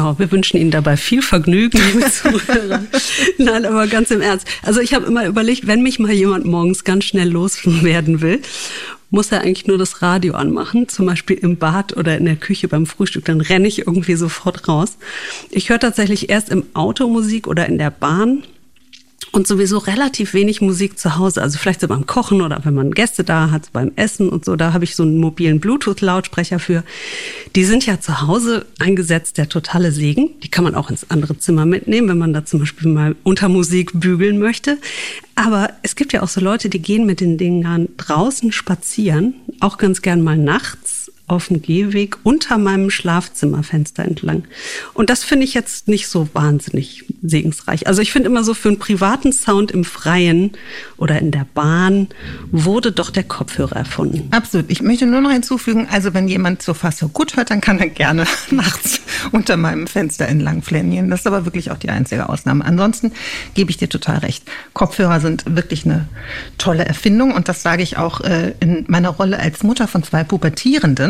Genau, wir wünschen Ihnen dabei viel Vergnügen, liebe Zuhörer. Nein, aber ganz im Ernst. Also ich habe immer überlegt, wenn mich mal jemand morgens ganz schnell loswerden will, muss er eigentlich nur das Radio anmachen, zum Beispiel im Bad oder in der Küche beim Frühstück, dann renne ich irgendwie sofort raus. Ich höre tatsächlich erst im Auto Musik oder in der Bahn. Und sowieso relativ wenig Musik zu Hause, also vielleicht so beim Kochen oder wenn man Gäste da hat, beim Essen und so, da habe ich so einen mobilen Bluetooth-Lautsprecher für. Die sind ja zu Hause eingesetzt, der totale Segen. Die kann man auch ins andere Zimmer mitnehmen, wenn man da zum Beispiel mal unter Musik bügeln möchte. Aber es gibt ja auch so Leute, die gehen mit den Dingern draußen spazieren, auch ganz gern mal nachts auf dem Gehweg unter meinem Schlafzimmerfenster entlang. Und das finde ich jetzt nicht so wahnsinnig segensreich. Also ich finde immer so, für einen privaten Sound im Freien oder in der Bahn wurde doch der Kopfhörer erfunden. Absolut. Ich möchte nur noch hinzufügen, also wenn jemand so fast so gut hört, dann kann er gerne nachts unter meinem Fenster entlang flanieren. Das ist aber wirklich auch die einzige Ausnahme. Ansonsten gebe ich dir total recht. Kopfhörer sind wirklich eine tolle Erfindung und das sage ich auch in meiner Rolle als Mutter von 2 Pubertierenden,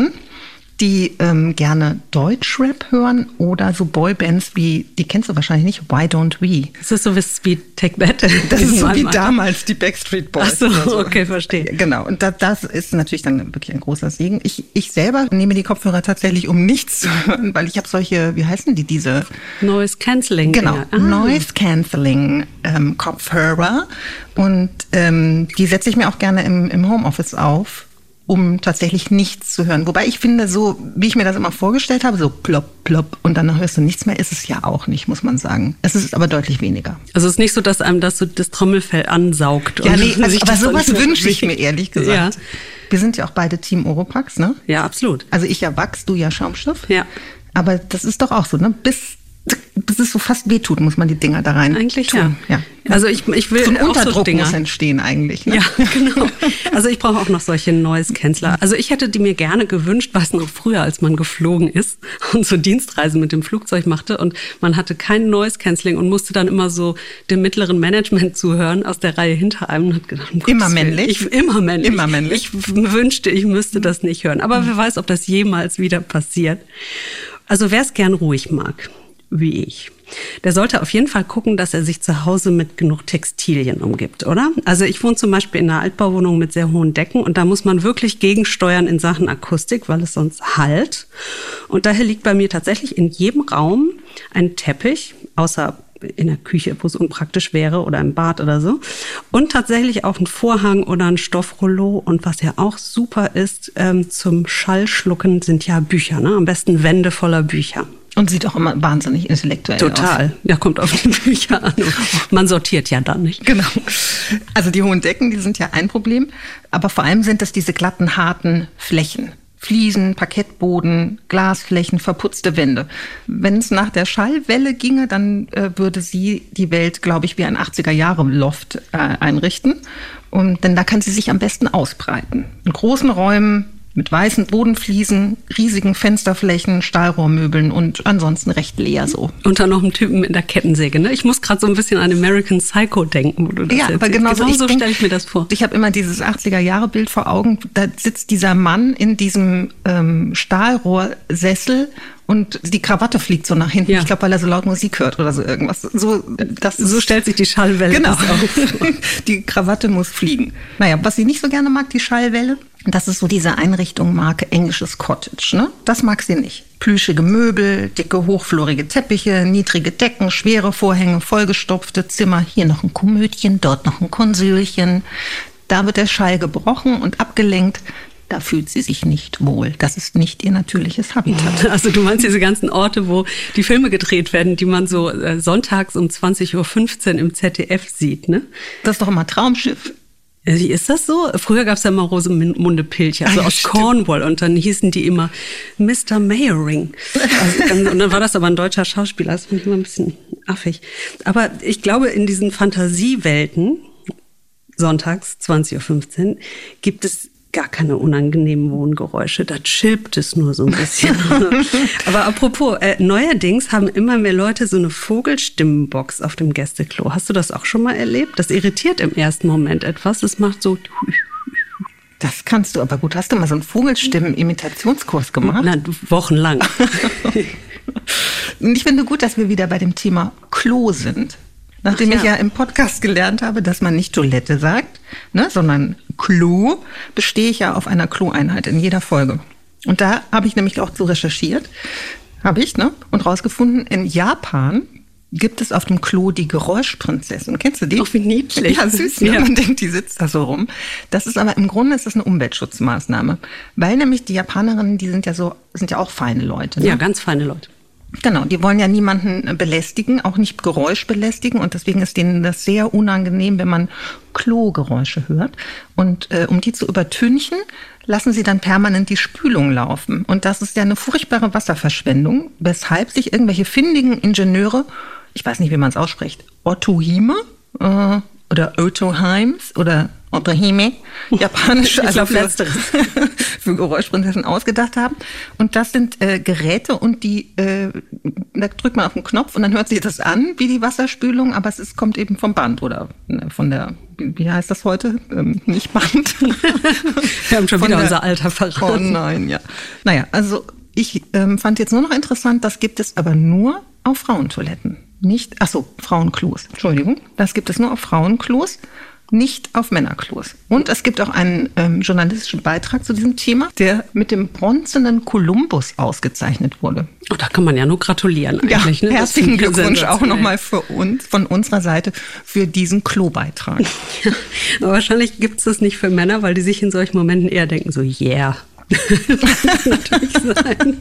die gerne Deutschrap hören oder so Boybands wie, die kennst du wahrscheinlich nicht, Why Don't We? Das ist so wie Take That. Das ist so wie damals die Backstreet Boys. Ach so, okay, verstehe. Genau, und das ist natürlich dann wirklich ein großer Segen. Ich selber nehme die Kopfhörer tatsächlich, um nichts zu hören, weil ich habe solche, wie heißen die, diese? Noise Cancelling. Genau, Noise Cancelling Kopfhörer und die setze ich mir auch gerne im Homeoffice auf, um tatsächlich nichts zu hören. Wobei ich finde, so wie ich mir das immer vorgestellt habe, so plopp, plopp und dann hörst du nichts mehr, ist es ja auch nicht, muss man sagen. Es ist aber deutlich weniger. Also es ist nicht so, dass einem das so das Trommelfell ansaugt. Ja, nee, aber sowas wünsche ich mir ehrlich gesagt. Ja. Wir sind ja auch beide Team Oropax, ne? Ja, absolut. Also ich ja Wachs, du ja Schaumstoff. Ja. Aber das ist doch auch so, ne? Bis es so fast wehtut, muss man die Dinger da rein eigentlich tun. Ja. Also ich will so ein auch Unterdruck so Dinger. muss entstehen eigentlich. Ne? Ja, genau. Also ich brauche auch noch solche Noise-Canceler. Also ich hätte die mir gerne gewünscht, was noch früher, als man geflogen ist und so Dienstreisen mit dem Flugzeug machte und man hatte kein Noise-Canceling und musste dann immer so dem mittleren Management zuhören aus der Reihe hinter einem und hat gedacht, immer männlich. Immer männlich. Immer männlich. Ich wünschte, ich müsste das nicht hören. Aber wer weiß, ob das jemals wieder passiert. Also wer es gern ruhig mag, wie ich, der sollte auf jeden Fall gucken, dass er sich zu Hause mit genug Textilien umgibt, oder? Also ich wohne zum Beispiel in einer Altbauwohnung mit sehr hohen Decken und da muss man wirklich gegensteuern in Sachen Akustik, weil es sonst hallt. Und daher liegt bei mir tatsächlich in jedem Raum ein Teppich, außer in der Küche, wo es unpraktisch wäre oder im Bad oder so. Und tatsächlich auch ein Vorhang oder ein Stoffrollo. Und was ja auch super ist, zum Schallschlucken sind ja Bücher, ne? Am besten Wände voller Bücher. Und sieht auch immer wahnsinnig intellektuell aus. Total. Ja, kommt auf die Bücher an. Man sortiert ja dann nicht. Genau. Also die hohen Decken, die sind ja ein Problem. Aber vor allem sind das diese glatten, harten Flächen. Fliesen, Parkettboden, Glasflächen, verputzte Wände. Wenn es nach der Schallwelle ginge, dann würde sie die Welt, glaube ich, wie ein 80er-Jahre-Loft einrichten. Denn da kann sie sich am besten ausbreiten. In großen Räumen mit weißen Bodenfliesen, riesigen Fensterflächen, Stahlrohrmöbeln und ansonsten recht leer so. Und dann noch einen Typen mit der Kettensäge, ne? Ich muss gerade so ein bisschen an American Psycho denken, wo du das ja, aber genau so stelle ich mir das vor. Ich habe immer dieses 80er-Jahre-Bild vor Augen. Da sitzt dieser Mann in diesem Stahlrohrsessel und die Krawatte fliegt so nach hinten. Ja. Ich glaube, weil er so laut Musik hört oder so irgendwas. So stellt sich die Schallwelle genau auf. Die Krawatte muss fliegen. Naja, was ich nicht so gerne mag, die Schallwelle, das ist so diese Einrichtung Marke englisches Cottage. Ne? Das mag sie nicht. Plüschige Möbel, dicke, hochflorige Teppiche, niedrige Decken, schwere Vorhänge, vollgestopfte Zimmer. Hier noch ein Komödchen, dort noch ein Konsülchen. Da wird der Schall gebrochen und abgelenkt. Da fühlt sie sich nicht wohl. Das ist nicht ihr natürliches Habitat. Also du meinst diese ganzen Orte, wo die Filme gedreht werden, die man so sonntags um 20.15 Uhr im ZDF sieht, ne? Das ist doch immer Traumschiff. Ist das so? Früher gab es ja mal Rosamunde Pilcher, also aus Cornwall. Und dann hießen die immer Mr. Mayering. Also, und dann war das aber ein deutscher Schauspieler. Das finde ich immer ein bisschen affig. Aber ich glaube, in diesen Fantasiewelten, sonntags 20.15 Uhr, gibt es gar keine unangenehmen Wohngeräusche. Da chillt es nur so ein bisschen. Aber apropos, neuerdings haben immer mehr Leute so eine Vogelstimmenbox auf dem Gästeklo. Hast du das auch schon mal erlebt? Das irritiert im ersten Moment etwas. Es macht so... Das kannst du aber gut. Hast du mal so einen Vogelstimmen-Imitationskurs gemacht? Na, wochenlang. Und ich finde gut, dass wir wieder bei dem Thema Klo sind. Nachdem ich ja im Podcast gelernt habe, dass man nicht Toilette sagt, ne, sondern Klo, bestehe ich ja auf einer Kloeinheit in jeder Folge. Und da habe ich nämlich auch so recherchiert, und rausgefunden, in Japan gibt es auf dem Klo die Geräuschprinzessin. Kennst du die? Ach, wie niedlich. Ja, süß, ne? Man denkt, die sitzt da so rum. Das ist aber im Grunde ist das eine Umweltschutzmaßnahme. Weil nämlich die Japanerinnen, die sind ja auch feine Leute. Ne? Ja, ganz feine Leute. Genau, die wollen ja niemanden belästigen, auch nicht Geräusch belästigen. Und deswegen ist denen das sehr unangenehm, wenn man Klogeräusche hört. Und um die zu übertünchen, lassen sie dann permanent die Spülung laufen. Und das ist ja eine furchtbare Wasserverschwendung, weshalb sich irgendwelche findigen Ingenieure, ich weiß nicht, wie man es ausspricht, Otohime oder Otoheims oder Otohime, japanisch, also für Geräuschprinzessin ausgedacht haben. Und das sind Geräte und da drückt man auf den Knopf und dann hört sich das an wie die Wasserspülung, aber kommt eben vom Band oder von der, wie heißt das heute? Nicht Band. Wir haben schon wieder unser Alter verraten. Oh nein, ja. Naja, also ich fand jetzt nur noch interessant, das gibt es aber nur auf Frauentoiletten. Frauenklos. Entschuldigung. Das gibt es nur auf Frauenklos, nicht auf Männerklos. Und es gibt auch einen journalistischen Beitrag zu diesem Thema, der mit dem bronzenen Kolumbus ausgezeichnet wurde. Oh, da kann man ja nur gratulieren eigentlich. Ja, ne? Herzlichen Glückwunsch auch nochmal von unserer Seite für diesen Klobeitrag. Ja, aber wahrscheinlich gibt es das nicht für Männer, weil die sich in solchen Momenten eher denken, so yeah. Das kann natürlich sein.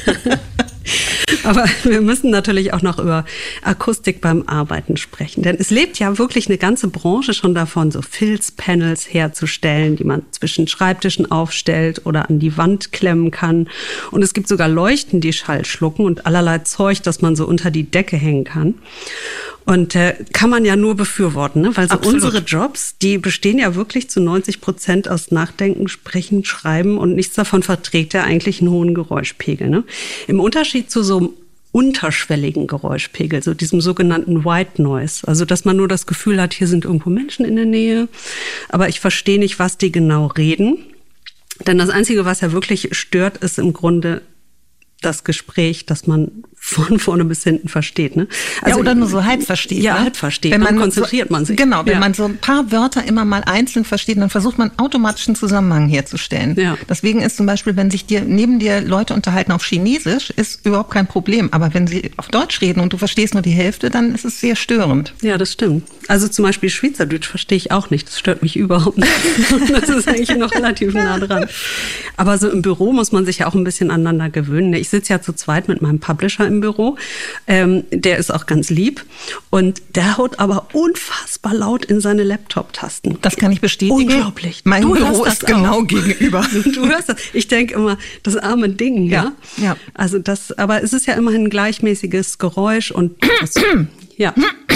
Aber wir müssen natürlich auch noch über Akustik beim Arbeiten sprechen. Denn es lebt ja wirklich eine ganze Branche schon davon, so Filzpanels herzustellen, die man zwischen Schreibtischen aufstellt oder an die Wand klemmen kann. Und es gibt sogar Leuchten, die Schall schlucken und allerlei Zeug, das man so unter die Decke hängen kann. Und kann man ja nur befürworten, ne? Weil so unsere Jobs, die bestehen ja wirklich zu 90% aus Nachdenken, Sprechen, Schreiben und nichts davon verträgt ja eigentlich einen hohen Geräuschpegel. Ne? Im Unterschied zu so einem unterschwelligen Geräuschpegel, so diesem sogenannten White Noise. Also dass man nur das Gefühl hat, hier sind irgendwo Menschen in der Nähe, aber ich verstehe nicht, was die genau reden. Denn das Einzige, was ja wirklich stört, ist im Grunde das Gespräch, das man von vorne bis hinten versteht. Ne? Also, ja, oder nur so halb versteht. Ja, ne? halb versteht. Dann konzentriert man sich. Genau, wenn man so ein paar Wörter immer mal einzeln versteht, dann versucht man automatisch einen Zusammenhang herzustellen. Ja. Deswegen ist zum Beispiel, wenn sich neben dir Leute unterhalten auf Chinesisch, ist überhaupt kein Problem. Aber wenn sie auf Deutsch reden und du verstehst nur die Hälfte, dann ist es sehr störend. Ja, das stimmt. Also zum Beispiel Schweizerdeutsch verstehe ich auch nicht. Das stört mich überhaupt nicht. Das ist eigentlich noch relativ nah dran. Aber so im Büro muss man sich ja auch ein bisschen aneinander gewöhnen. Ich sitze ja zu zweit mit meinem Publisher im Büro. Der ist auch ganz lieb. Und der haut aber unfassbar laut in seine Laptop-Tasten. Das kann ich bestätigen. Unglaublich. Mein Büro ist genau gegenüber. Du hörst das. Ich denke immer, das arme Ding, ja. Also aber es ist ja immerhin ein gleichmäßiges Geräusch und ja.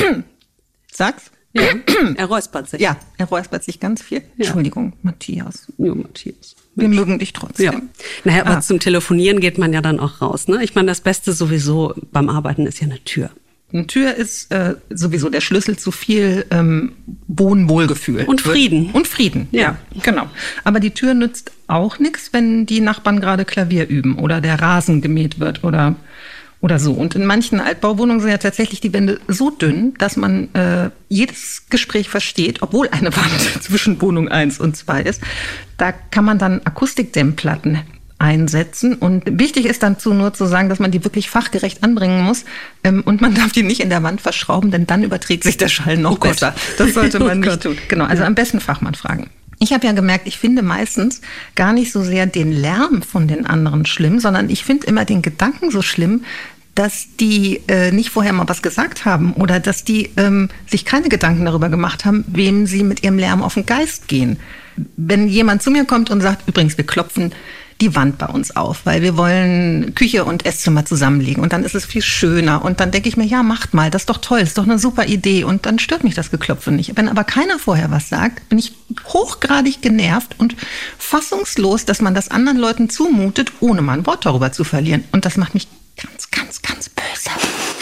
Sag's. Ja, er räuspert sich. Ja, er räuspert sich ganz viel. Ja. Entschuldigung, Matthias. Ja, Matthias. Wir mögen dich trotzdem. Ja. Naja, aber zum Telefonieren geht man ja dann auch raus. Ne? Ich meine, das Beste sowieso beim Arbeiten ist ja eine Tür. Eine Tür ist sowieso der Schlüssel zu viel Wohnwohlgefühl. Und Frieden. Und Frieden, ja, genau. Aber die Tür nützt auch nichts, wenn die Nachbarn gerade Klavier üben oder der Rasen gemäht wird oder so. Und in manchen Altbauwohnungen sind ja tatsächlich die Wände so dünn, dass man jedes Gespräch versteht, obwohl eine Wand zwischen Wohnung 1 und 2 ist. Da kann man dann Akustikdämmplatten einsetzen. Und wichtig ist dazu nur zu sagen, dass man die wirklich fachgerecht anbringen muss. Und man darf die nicht in der Wand verschrauben, denn dann überträgt sich der Schall noch besser. Das sollte man nicht tun. Genau, also am besten Fachmann fragen. Ich habe ja gemerkt, ich finde meistens gar nicht so sehr den Lärm von den anderen schlimm, sondern ich finde immer den Gedanken so schlimm, dass die nicht vorher mal was gesagt haben oder dass die sich keine Gedanken darüber gemacht haben, wem sie mit ihrem Lärm auf den Geist gehen. Wenn jemand zu mir kommt und sagt, übrigens, wir klopfen die Wand bei uns auf, weil wir wollen Küche und Esszimmer zusammenlegen und dann ist es viel schöner und dann denke ich mir, ja, macht mal, das ist doch toll, das ist doch eine super Idee und dann stört mich das Geklopfe nicht. Wenn aber keiner vorher was sagt, bin ich hochgradig genervt und fassungslos, dass man das anderen Leuten zumutet, ohne mal ein Wort darüber zu verlieren und das macht mich ganz, ganz, ganz böse.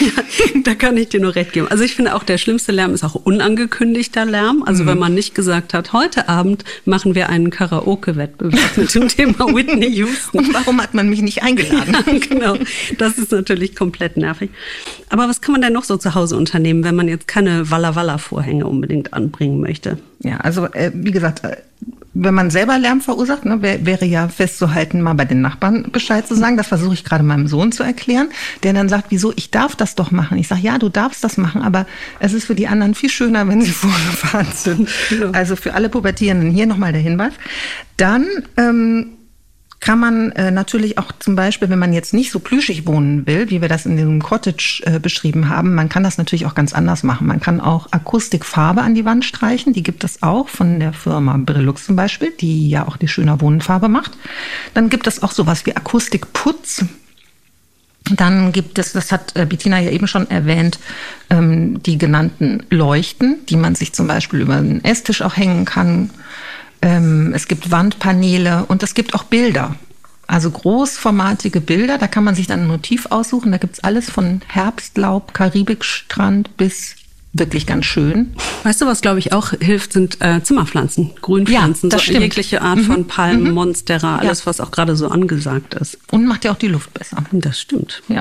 Da kann ich dir nur recht geben. Also ich finde auch, der schlimmste Lärm ist auch unangekündigter Lärm. Also wenn man nicht gesagt hat, heute Abend machen wir einen Karaoke-Wettbewerb mit dem Thema Whitney Houston. Und warum hat man mich nicht eingeladen? Ja, genau, das ist natürlich komplett nervig. Aber was kann man denn noch so zu Hause unternehmen, wenn man jetzt keine Walla-Walla-Vorhänge unbedingt anbringen möchte? Ja, also wie gesagt, wenn man selber Lärm verursacht, ne, wäre ja festzuhalten, mal bei den Nachbarn Bescheid zu sagen. Das versuche ich gerade meinem Sohn zu erklären, der dann sagt, wieso, ich darf das doch machen. Ich sage, ja, du darfst das machen, aber es ist für die anderen viel schöner, wenn sie vorgefahren sind. Genau. Also für alle Pubertierenden hier nochmal der Hinweis. Dann kann man natürlich auch zum Beispiel, wenn man jetzt nicht so plüschig wohnen will, wie wir das in dem Cottage beschrieben haben, man kann das natürlich auch ganz anders machen. Man kann auch Akustikfarbe an die Wand streichen, die gibt es auch von der Firma Brillux zum Beispiel, die ja auch die schöner Wohnfarbe macht. Dann gibt es auch sowas wie Akustikputz. Dann gibt es, das hat Bettina ja eben schon erwähnt, die genannten Leuchten, die man sich zum Beispiel über einen Esstisch auch hängen kann. Es gibt Wandpaneele und es gibt auch Bilder, also großformatige Bilder. Da kann man sich dann ein Motiv aussuchen. Da gibt's alles von Herbstlaub, Karibikstrand bis wirklich ganz schön. Weißt du, was glaube ich auch hilft, sind Zimmerpflanzen, Grünpflanzen, ja, das so stimmt. jegliche Art von Palmen, Monstera, alles, was auch gerade so angesagt ist. Und macht ja auch die Luft besser. Das stimmt. Ja.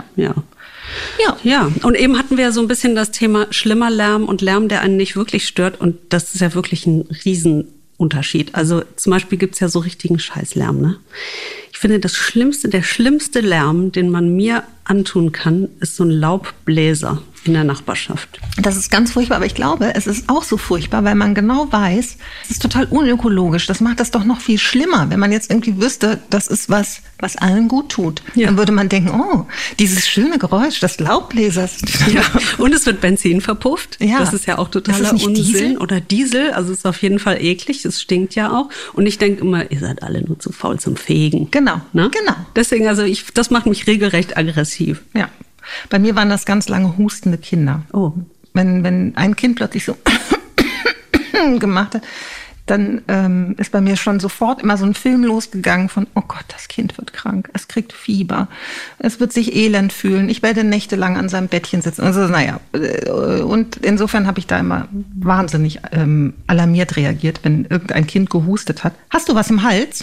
Ja, und eben hatten wir so ein bisschen das Thema schlimmer Lärm und Lärm, der einen nicht wirklich stört. Und das ist ja wirklich ein Riesenunterschied. Also zum Beispiel gibt's ja so richtigen Scheißlärm, ne? Ich finde, der schlimmste Lärm, den man mir antun kann, ist so ein Laubbläser in der Nachbarschaft. Das ist ganz furchtbar, aber ich glaube, es ist auch so furchtbar, weil man genau weiß, es ist total unökologisch. Das macht das doch noch viel schlimmer, wenn man jetzt irgendwie wüsste, das ist was allen gut tut. Ja. Dann würde man denken, oh, dieses schöne Geräusch des Laubbläsers. Ja. Und es wird Benzin verpufft. Ja. Das ist ja auch totaler Unsinn. Diesel? Oder Diesel, also es ist auf jeden Fall eklig, es stinkt ja auch. Und ich denke immer, ihr seid alle nur zu faul zum Fegen. Genau, ne? Genau. Deswegen, also das macht mich regelrecht aggressiv. Ja. Bei mir waren das ganz lange hustende Kinder. Oh. Wenn ein Kind plötzlich so gemacht hat, dann ist bei mir schon sofort immer so ein Film losgegangen von, oh Gott, das Kind wird krank, es kriegt Fieber, es wird sich elend fühlen, ich werde nächtelang an seinem Bettchen sitzen. Also naja, und insofern habe ich da immer wahnsinnig alarmiert reagiert, wenn irgendein Kind gehustet hat. Hast du was im Hals?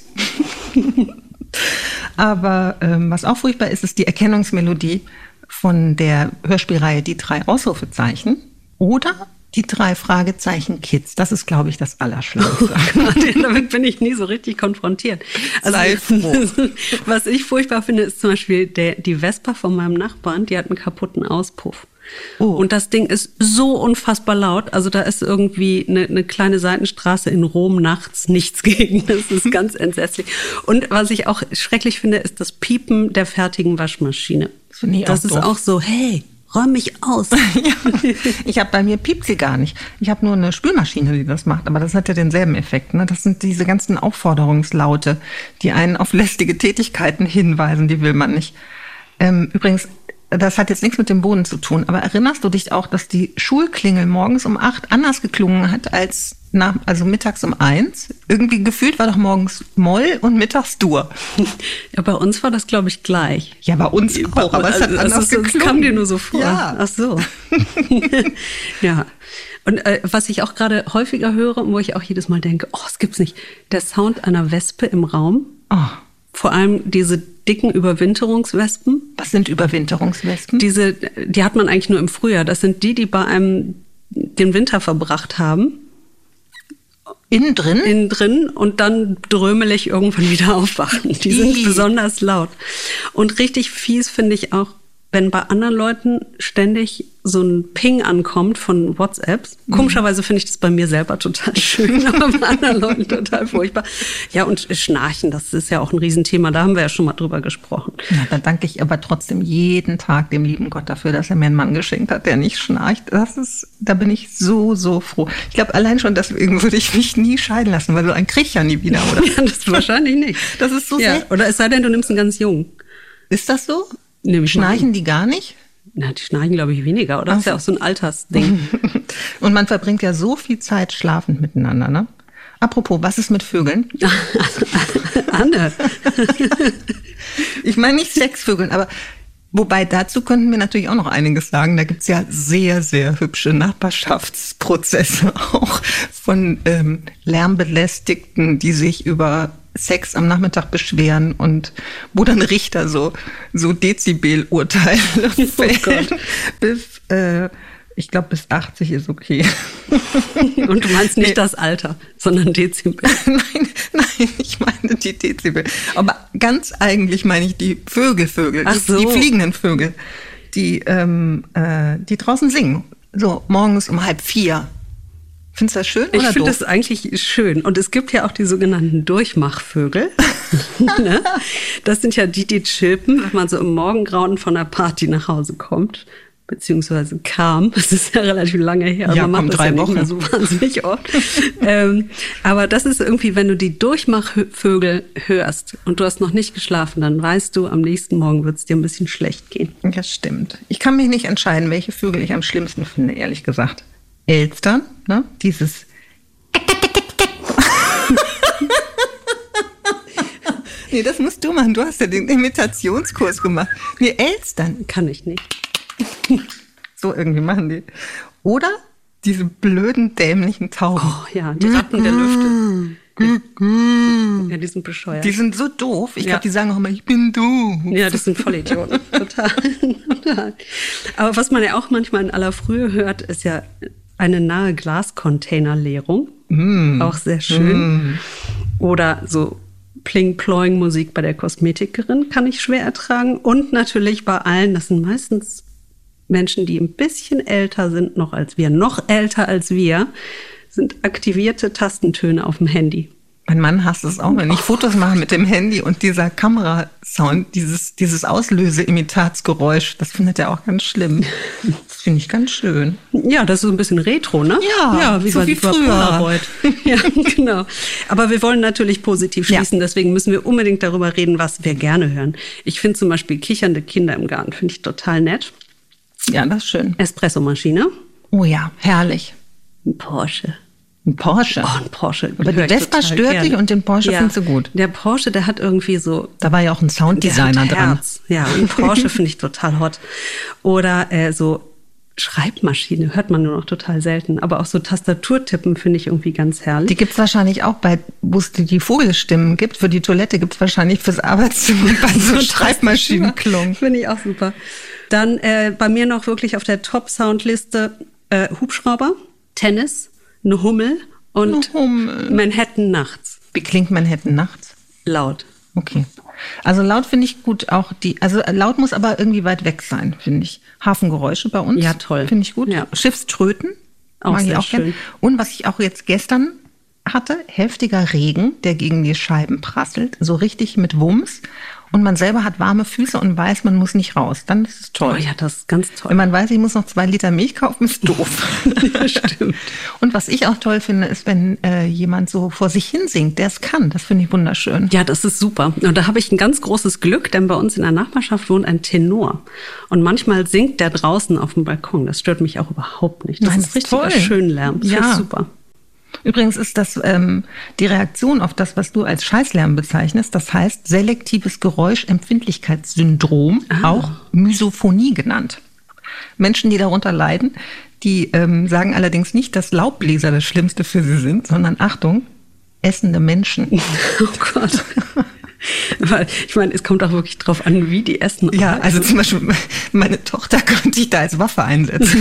Aber was auch furchtbar ist, ist die Erkennungsmelodie von der Hörspielreihe Die 3 Ausrufezeichen oder die 3 Fragezeichen Kids. Das ist, glaube ich, das Allerschlimmste. Damit bin ich nie so richtig konfrontiert. Also, sei froh. Was ich furchtbar finde, ist zum Beispiel die Vespa von meinem Nachbarn, die hat einen kaputten Auspuff. Oh. Und das Ding ist so unfassbar laut. Also da ist irgendwie eine kleine Seitenstraße in Rom nachts nichts gegen. Das ist ganz entsetzlich. Und was ich auch schrecklich finde, ist das Piepen der fertigen Waschmaschine. Das ist auch so, hey, räum mich aus. Ja. Bei mir piept sie gar nicht. Ich habe nur eine Spülmaschine, die das macht. Aber das hat ja denselben Effekt. Ne? Das sind diese ganzen Aufforderungslaute, die einen auf lästige Tätigkeiten hinweisen. Die will man nicht. Übrigens, das hat jetzt nichts mit dem Boden zu tun, aber erinnerst du dich auch, dass die Schulklingel morgens um 8 anders geklungen hat als mittags um 1? Irgendwie gefühlt war doch morgens Moll und mittags Dur. Ja, bei uns war das, glaube ich, gleich. Ja, bei uns auch, aber es hat anders geklungen. Das kam dir nur so vor. Ja. Ach so. Ja. Und was ich auch gerade häufiger höre, wo ich auch jedes Mal denke, oh, es gibt's nicht, der Sound einer Wespe im Raum. Oh. Vor allem diese dicken Überwinterungswespen. Was sind Überwinterungswespen? Die hat man eigentlich nur im Frühjahr. Das sind die bei einem den Winter verbracht haben. Innen drin? Innen drin und dann drömelig irgendwann wieder aufwachen. Die sind besonders laut. Und richtig fies finde ich auch, wenn bei anderen Leuten ständig so ein Ping ankommt von WhatsApps. Komischerweise finde ich das bei mir selber total schön, aber bei anderen Leuten total furchtbar. Ja, und Schnarchen, das ist ja auch ein Riesenthema. Da haben wir ja schon mal drüber gesprochen. Ja, da danke ich aber trotzdem jeden Tag dem lieben Gott dafür, dass er mir einen Mann geschenkt hat, der nicht schnarcht. Da bin ich so, so froh. Ich glaube, allein schon deswegen würde ich mich nie scheiden lassen, weil so einen krieg ich ja nie wieder, oder? Ja, das wahrscheinlich nicht. Das ist so sehr. Oder es sei denn, du nimmst einen ganz jungen. Ist das so? Schnarchen die gar nicht? Na, die schnarchen, glaube ich, weniger, oder? Das ist ja auch so ein Altersding. Und man verbringt ja so viel Zeit schlafend miteinander, ne? Apropos, was ist mit Vögeln? Anne. Ich meine nicht Sexvögeln, aber Wobei dazu könnten wir natürlich auch noch einiges sagen. Da gibt's ja sehr, sehr hübsche Nachbarschaftsprozesse auch von Lärmbelästigten, die sich über Sex am Nachmittag beschweren und wo dann Richter so Dezibel-Urteile fällen. Ich glaube, bis 80 ist okay. Und du meinst nicht das Alter, sondern Dezibel. Nein, ich meine die Dezibel. Aber ganz eigentlich meine ich die Vögel, Ach so. Die fliegenden Vögel, die draußen singen. So morgens um 3:30. Findest du das schön oder doof? Ich finde das eigentlich schön. Und es gibt ja auch die sogenannten Durchmachvögel. Ne? Das sind ja die chirpen, wenn man so im Morgengrauen von einer Party nach Hause kommt. Beziehungsweise kam. Das ist ja relativ lange her. Ja, man macht das 3 ja Wochen. nicht mehr so wahnsinnig oft. Aber das ist irgendwie, wenn du die Durchmachvögel hörst und du hast noch nicht geschlafen, dann weißt du, am nächsten Morgen wird es dir ein bisschen schlecht gehen. Das stimmt. Ich kann mich nicht entscheiden, welche Vögel ich am schlimmsten finde, ehrlich gesagt. Elstern, ne? Dieses Nee, das musst du machen. Du hast ja den Imitationskurs gemacht. Nee, Elstern. Kann ich nicht. So irgendwie machen die. Oder diese blöden, dämlichen Tauben. Oh ja, die Ratten der Lüfte. Ja, die sind bescheuert. Die sind so doof. Ich Ja. glaube, die sagen auch immer, ich bin doof. Ja, das sind Vollidioten. Total. Aber was man ja auch manchmal in aller Frühe hört, ist ja eine nahe Glascontainerleerung. Auch sehr schön. Oder so Pling-Ploing-Musik bei der Kosmetikerin kann ich schwer ertragen. Und natürlich bei allen, das sind meistens Menschen, die ein bisschen älter sind noch als wir, noch älter als wir, sind aktivierte Tastentöne auf dem Handy. Mein Mann hasst es auch, wenn ich Fotos mache mit dem Handy und dieser Kamerasound, dieses Auslöse-Imitatsgeräusch, das findet er auch ganz schlimm. Das finde ich ganz schön. Ja, das ist so ein bisschen Retro, ne? Ja, wie so wie früher. Polaroid. Ja, genau. Aber wir wollen natürlich positiv schließen, deswegen müssen wir unbedingt darüber reden, was wir gerne hören. Ich finde zum Beispiel kichernde Kinder im Garten, finde ich total nett. Ja, das ist schön. Espressomaschine. Oh ja, herrlich. Ein Porsche. Ein Porsche. Oh, ein Porsche. Aber die höre ich Vespa total stört gerne. dich und den Porsche findest du gut. Der Porsche, der hat irgendwie so... Da war ja auch ein Sounddesigner der hat dran. Herz. Ja, ein Porsche finde ich total hot. Oder so Schreibmaschine hört man nur noch total selten. Aber auch so Tastaturtippen finde ich irgendwie ganz herrlich. Die gibt's wahrscheinlich auch wo es die Vogelstimmen gibt. Für die Toilette gibt's wahrscheinlich fürs Arbeitszimmer bei so Schreibmaschinenklung. Finde ich auch super. Dann bei mir noch wirklich auf der Top-Soundliste Hubschrauber, Tennis, eine Hummel und Manhattan nachts. Wie klingt Manhattan nachts? Laut. Okay. Also laut finde ich gut auch also laut muss aber irgendwie weit weg sein, finde ich. Hafengeräusche bei uns. Ja, toll. Finde ich gut. Ja. Schiffströten. Auch mag ich sehr auch gern. schön. Und was ich auch jetzt gestern hatte, heftiger Regen, der gegen die Scheiben prasselt, so richtig mit Wumms. Und man selber hat warme Füße und weiß, man muss nicht raus. Dann ist es toll. Oh ja, das ist ganz toll. Wenn man weiß, ich muss noch 2 Liter Milch kaufen, ist doof. Ja, stimmt. Und was ich auch toll finde, ist, wenn jemand so vor sich hin singt, der es kann. Das finde ich wunderschön. Ja, das ist super. Und da habe ich ein ganz großes Glück, denn bei uns in der Nachbarschaft wohnt ein Tenor. Und manchmal singt der draußen auf dem Balkon. Das stört mich auch überhaupt nicht. Das Nein, ist richtig toll. schön Lärm. Das Ja. ist super. Übrigens ist das die Reaktion auf das, was du als Scheißlärm bezeichnest. Das heißt selektives Geräuschempfindlichkeitssyndrom, auch Misophonie genannt. Menschen, die darunter leiden, die sagen allerdings nicht, dass Laubbläser das Schlimmste für sie sind, sondern Achtung, essende Menschen. Oh Gott. Weil, ich meine, es kommt auch wirklich drauf an, wie die essen. Ja, also zum Beispiel meine Tochter könnte ich da als Waffe einsetzen.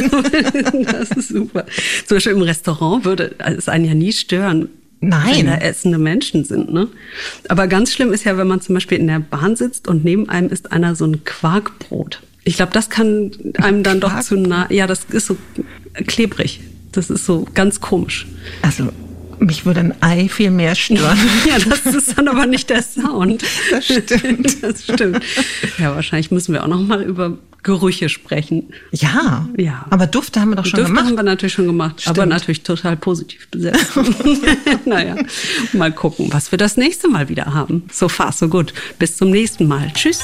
Das ist super. Zum Beispiel im Restaurant würde es einen ja nie stören, Nein. wenn da essende Menschen sind. Ne? Aber ganz schlimm ist ja, wenn man zum Beispiel in der Bahn sitzt und neben einem isst einer so ein Quarkbrot. Ich glaube, das kann einem dann doch zu nah. Ja, das ist so klebrig. Das ist so ganz komisch. Also mich würde ein Ei viel mehr stören. Ja, das ist dann aber nicht der Sound. Das stimmt. Das stimmt. Ja, wahrscheinlich müssen wir auch noch mal über Gerüche sprechen. Ja, Ja. Aber Dufte haben wir doch schon Dufte gemacht. haben wir natürlich schon gemacht, aber Stimmt. natürlich total positiv besetzt. Naja, mal gucken, was wir das nächste Mal wieder haben. So far, so gut. Bis zum nächsten Mal. Tschüss.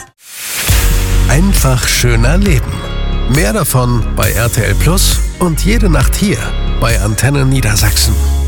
Einfach schöner Leben. Mehr davon bei RTL Plus und jede Nacht hier bei Antenne Niedersachsen.